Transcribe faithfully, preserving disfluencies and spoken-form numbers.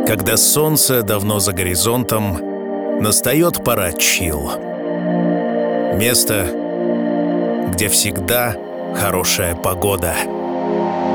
Когда солнце давно за горизонтом, настает пора чилл. Место, где всегда хорошая погода.